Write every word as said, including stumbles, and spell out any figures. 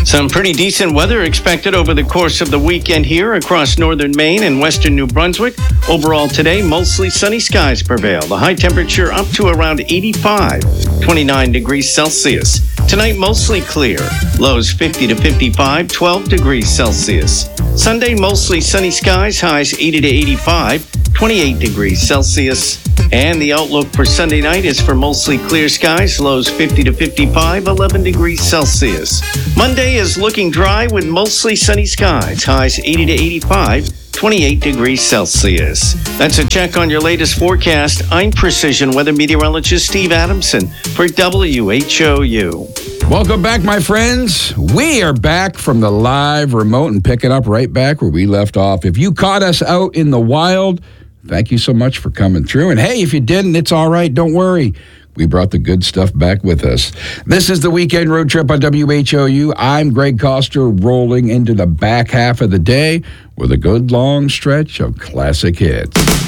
Some pretty decent weather expected over the course of the weekend here across northern Maine and western New Brunswick. Overall today, mostly sunny skies prevail. The high temperature up to around eighty-five, twenty-nine degrees Celsius. Tonight, mostly clear. Lows fifty to fifty-five, twelve degrees Celsius. Sunday, mostly sunny skies. Highs eighty to eighty-five, twenty-eight degrees Celsius. And the outlook for Sunday night is for mostly clear skies. Lows fifty to fifty-five, eleven degrees Celsius. Monday is looking dry with mostly sunny skies. Highs eighty to eighty-five, twenty-eight degrees Celsius. That's a check on your latest forecast. I'm Precision Weather Meteorologist Steve Adamson for W H O U. Welcome back, my friends. We are back from the live remote and picking up right back where we left off. If you caught us out in the wild, thank you so much for coming through. And hey, if you didn't, it's all right. Don't worry. We brought the good stuff back with us. This is the Weekend Road Trip on W H O U. I'm Greg Coster, rolling into the back half of the day with a good long stretch of classic hits.